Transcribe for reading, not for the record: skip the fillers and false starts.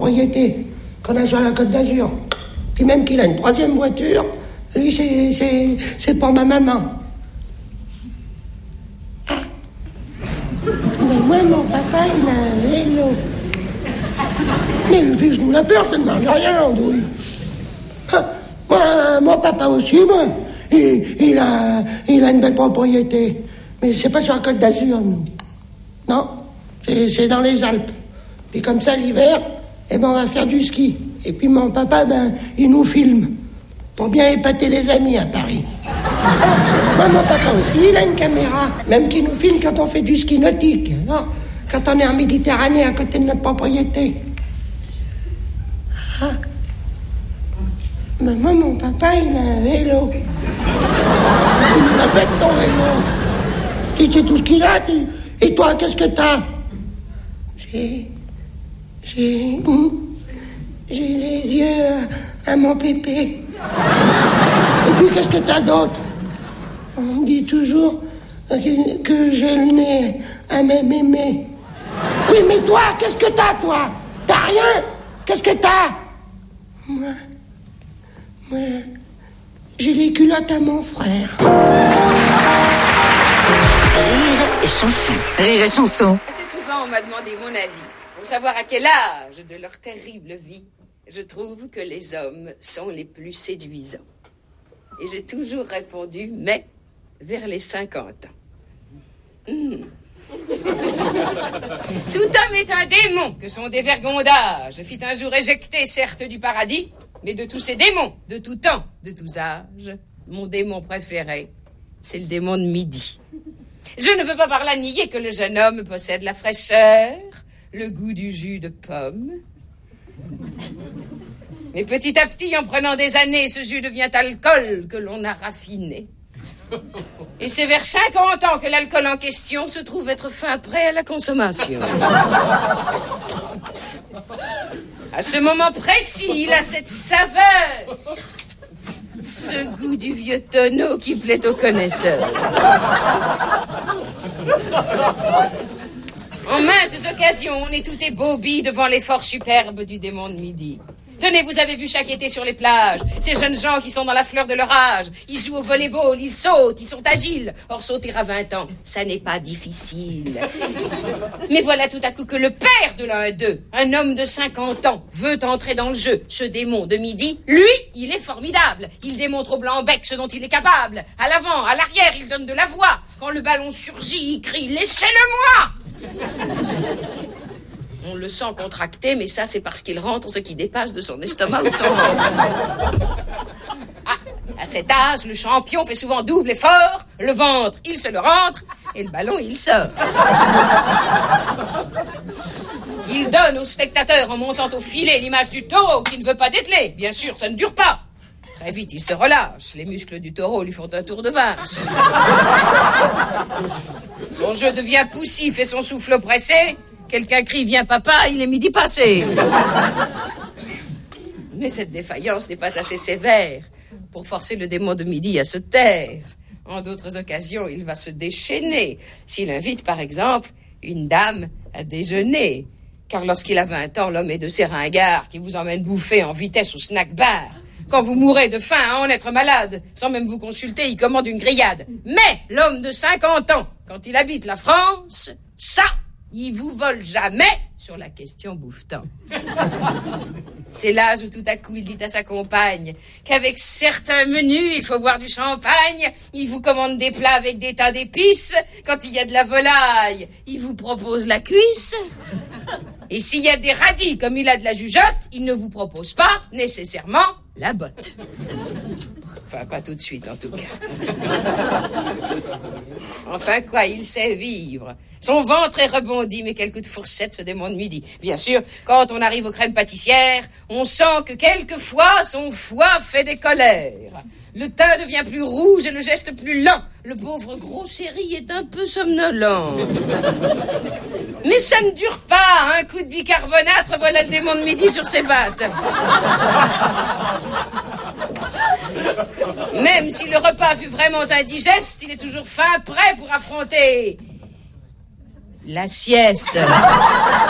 propriété qu'on a sur la Côte d'Azur. Puis même qu'il a une troisième voiture, lui, c'est pour ma maman. Ah. Mais moi, mon papa, il a un vélo. Mais fiche-nous la peur, ça ne marche rien, Andouille. Ah. Moi, mon papa aussi, moi, il a une belle propriété. Mais c'est pas sur la Côte d'Azur, nous. Non, c'est dans les Alpes. Puis comme ça, l'hiver, on va faire du ski. Et puis mon papa, il nous filme. Pour bien épater les amis à Paris. Moi, mon papa aussi, il a une caméra. Même qui nous filme quand on fait du ski nautique. Non, quand on est en Méditerranée à côté de notre propriété. Ah. Mais moi, mon papa, il a un vélo. Tu me répètes ton vélo. Si c'est tout ce qu'il a, et toi, qu'est-ce que t'as? J'ai les yeux à mon pépé. Et puis, qu'est-ce que t'as d'autre? On me dit toujours que j'ai le nez à ma mémé. Oui, mais toi, qu'est-ce que t'as, toi? T'as rien? Qu'est-ce que t'as? Moi, j'ai les culottes à mon frère. Rire et chanson. Rire et chanson. Assez souvent, on m'a demandé mon avis. Pour savoir à quel âge de leur terrible vie, je trouve que les hommes sont les plus séduisants. Et j'ai toujours répondu, mais vers les 50 ans. Tout homme est un démon que son dévergondage fit un jour éjecter, certes, du paradis, mais de tous ces démons, de tout temps, de tous âges, mon démon préféré, c'est le démon de midi. Je ne veux pas par là nier que le jeune homme possède la fraîcheur, le goût du jus de pomme. Mais petit à petit, en prenant des années, ce jus devient alcool que l'on a raffiné. Et c'est vers 50 ans que l'alcool en question se trouve être fin prêt à la consommation. À ce moment précis, il a cette saveur, ce goût du vieux tonneau qui plaît aux connaisseurs. En maintes occasions, on est tout ébaubi devant l'effort superbe du démon de midi. Tenez, vous avez vu chaque été sur les plages, ces jeunes gens qui sont dans la fleur de leur âge. Ils jouent au volleyball, ils sautent, ils sont agiles. Or, sauter à 20 ans, ça n'est pas difficile. Mais voilà tout à coup que le père de l'un d'eux, un homme de 50 ans, veut entrer dans le jeu. Ce démon de midi, lui, il est formidable. Il démontre au blanc-bec ce dont il est capable. À l'avant, à l'arrière, il donne de la voix. Quand le ballon surgit, il crie « Laissez-le-moi » On le sent contracté, mais ça, c'est parce qu'il rentre ce qui dépasse de son estomac ou de son ventre. Ah, à cet âge, le champion fait souvent double effort. Le ventre, il se le rentre, et le ballon, il sort. Il donne aux spectateurs, en montant au filet, l'image du taureau qui ne veut pas dételer. Bien sûr, ça ne dure pas. Très vite, il se relâche. Les muscles du taureau lui font un tour de vache. Son jeu devient poussif et son souffle oppressé. Quelqu'un crie « Viens papa », il est midi passé. Mais cette défaillance n'est pas assez sévère pour forcer le démon de midi à se taire. En d'autres occasions, il va se déchaîner s'il invite, par exemple, une dame à déjeuner. Car lorsqu'il a 20 ans, l'homme est de ces ringards qui vous emmènent bouffer en vitesse au snack-bar. Quand vous mourrez de faim à en être malade, sans même vous consulter, il commande une grillade. Mais l'homme de 50 ans, quand il habite la France, ça, il vous vole jamais sur la question bouffetance. C'est l'âge où tout à coup il dit à sa compagne qu'avec certains menus, il faut boire du champagne, il vous commande des plats avec des tas d'épices, quand il y a de la volaille, il vous propose la cuisse. Et s'il y a des radis comme il a de la jugeote, il ne vous propose pas nécessairement la botte. Enfin, pas tout de suite en tout cas. Enfin quoi, il sait vivre. Son ventre est rebondi, mais quel coup de fourchette ce démon de midi. Bien sûr, quand on arrive aux crèmes pâtissières, on sent que quelquefois son foie fait des colères. Le teint devient plus rouge et le geste plus lent. Le pauvre gros chéri est un peu somnolent. Mais ça ne dure pas. Un coup de bicarbonate, voilà le démon de midi sur ses pattes. Même si le repas fut vraiment indigeste, il est toujours fin prêt pour affronter la sieste.